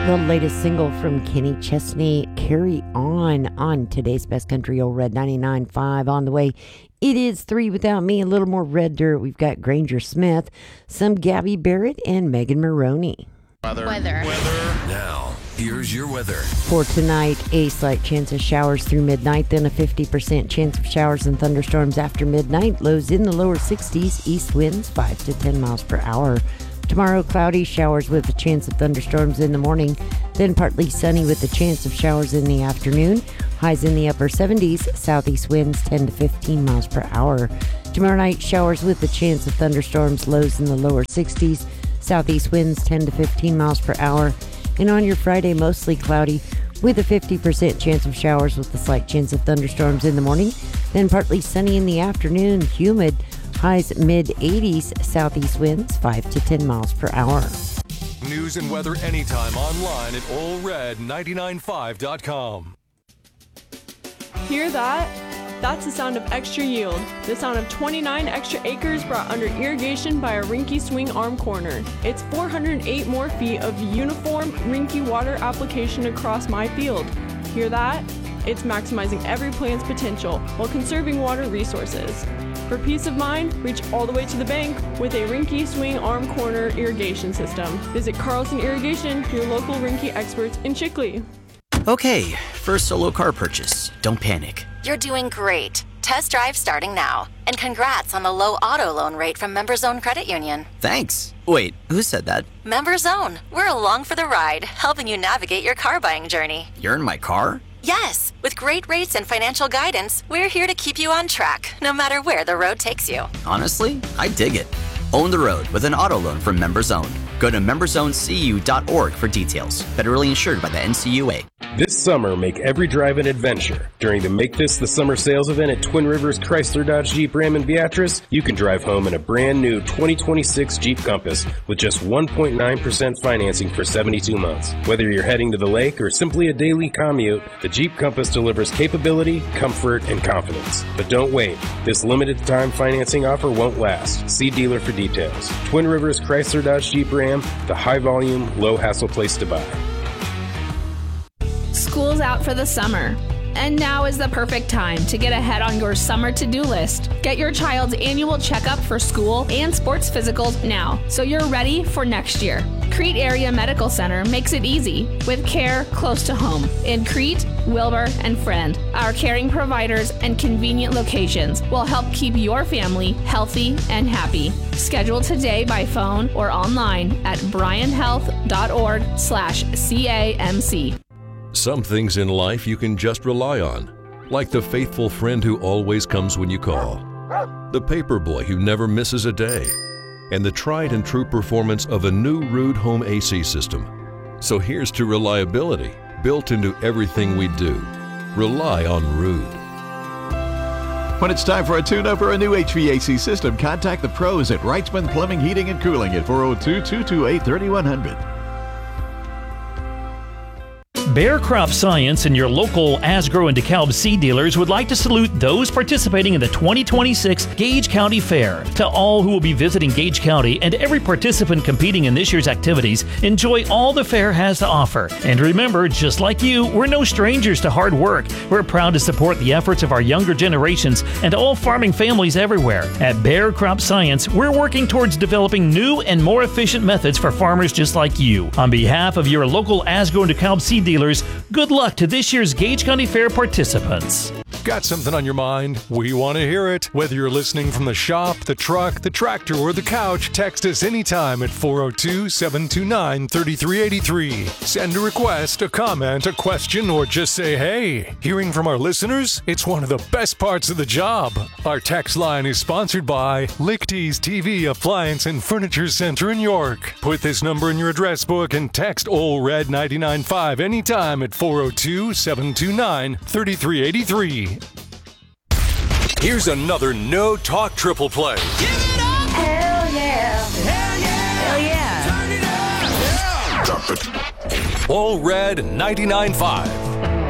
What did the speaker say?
The latest single from Kenny Chesney, Carry On today's Best Country Old Red 99.5 on the way. It is 3 Without Me, a little more Red Dirt. We've got Granger Smith, some Gabby Barrett, and Megan Maroney. Weather. Now, here's your weather. For tonight, a slight chance of showers through midnight, then a 50% chance of showers and thunderstorms after midnight. Lows in the lower 60s, east winds 5 to 10 miles per hour. Tomorrow, cloudy, showers with a chance of thunderstorms in the morning, then partly sunny with a chance of showers in the afternoon. Highs in the upper 70s, southeast winds 10 to 15 miles per hour. Tomorrow night, showers with a chance of thunderstorms, lows in the lower 60s, southeast winds 10 to 15 miles per hour. And on your Friday, mostly cloudy with a 50% chance of showers with a slight chance of thunderstorms in the morning, then partly sunny in the afternoon, humid. Highs mid-80s, southeast winds 5 to 10 miles per hour. News and weather anytime online at allred995.com. Hear that? That's the sound of extra yield. The sound of 29 extra acres brought under irrigation by a Rinky Swing Arm Corner. It's 408 more feet of uniform Rinky water application across my field. Hear that? It's maximizing every plant's potential while conserving water resources. For peace of mind, reach all the way to the bank with a Rinky Swing Arm Corner irrigation system. Visit Carlson Irrigation, your local Rinky experts in Chickley. Okay, first solo car purchase. Don't panic. You're doing great. Test drive starting now. And congrats on the low auto loan rate from MemberZone Credit Union. Thanks. Wait, who said that? MemberZone. We're along for the ride, helping you navigate your car buying journey. You're in my car? Yes. With great rates and financial guidance, we're here to keep you on track, no matter where the road takes you. Honestly, I dig it. Own the road with an auto loan from MemberZone. Go to memberzonecu.org for details. Federally insured by the NCUA. This summer, make every drive an adventure. During the Make This the Summer sales event at Twin Rivers Chrysler Dodge Jeep Ram in Beatrice, you can drive home in a brand new 2026 Jeep Compass with just 1.9% financing for 72 months. Whether you're heading to the lake or simply a daily commute, the Jeep Compass delivers capability, comfort, and confidence. But don't wait. This limited time financing offer won't last. See dealer for details. Twin Rivers Chrysler Dodge Jeep Ram, the high volume, low hassle place to buy. School's out for the summer, and now is the perfect time to get ahead on your summer to-do list. Get your child's annual checkup for school and sports physicals now, so you're ready for next year. Crete Area Medical Center makes it easy, with care close to home in Crete, Wilbur, and Friend. Our caring providers and convenient locations will help keep your family healthy and happy. Schedule today by phone or online at bryanhealth.org/CAMC. Some things in life you can just rely on, like the faithful friend who always comes when you call, the paper boy who never misses a day, and the tried and true performance of a new Ruud home AC system. So here's to reliability, built into everything we do. Rely on Ruud. When it's time for a tune-up or a new HVAC system, contact the pros at Wrightsman Plumbing, Heating, and Cooling at 402-228-3100. Bayer Crop Science and your local Asgrow and DeKalb seed dealers would like to salute those participating in the 2026 Gage County Fair. To all who will be visiting Gage County and every participant competing in this year's activities, enjoy all the fair has to offer. And remember, just like you, we're no strangers to hard work. We're proud to support the efforts of our younger generations and all farming families everywhere. At Bayer Crop Science, we're working towards developing new and more efficient methods for farmers just like you. On behalf of your local Asgrow and DeKalb seed dealers, good luck to this year's Gage County Fair participants. Got something on your mind? We want to hear it. Whether you're listening from the shop, the truck, the tractor, or the couch, text us anytime at 402-729-3383. Send a request, a comment, a question, or just say hey. Hearing from our listeners? It's one of the best parts of the job. Our text line is sponsored by Lichty's TV Appliance and Furniture Center in York. Put this number in your address book and text OLRED 995 anytime at 402-729-3383. Here's another No Talk Triple Play. Give it up! Hell yeah! Hell yeah! Hell yeah! Turn it up! Drop it. All Red 99.5.